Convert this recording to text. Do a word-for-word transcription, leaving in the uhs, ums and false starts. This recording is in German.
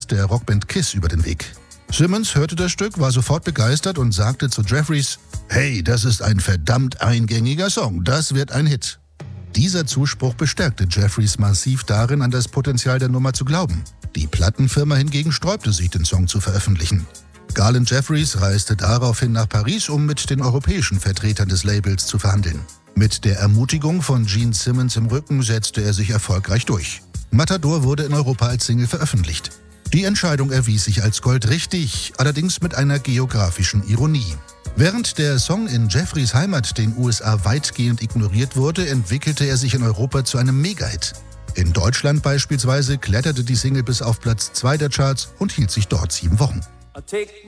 Simmons der Rockband Kiss über den Weg. Simmons hörte das Stück, war sofort begeistert und sagte zu Jeffries: »Hey, das ist ein verdammt eingängiger Song, das wird ein Hit.« Dieser Zuspruch bestärkte Jeffries massiv darin, an das Potenzial der Nummer zu glauben. Die Plattenfirma hingegen sträubte sich, den Song zu veröffentlichen. Garland Jeffries reiste daraufhin nach Paris, um mit den europäischen Vertretern des Labels zu verhandeln. Mit der Ermutigung von Gene Simmons im Rücken setzte er sich erfolgreich durch. Matador wurde in Europa als Single veröffentlicht. Die Entscheidung erwies sich als goldrichtig, allerdings mit einer geografischen Ironie. Während der Song in Jeffries Heimat, den U S A, weitgehend ignoriert wurde, entwickelte er sich in Europa zu einem Mega-Hit. In Deutschland beispielsweise kletterte die Single bis auf Platz zwei der Charts und hielt sich dort sieben Wochen.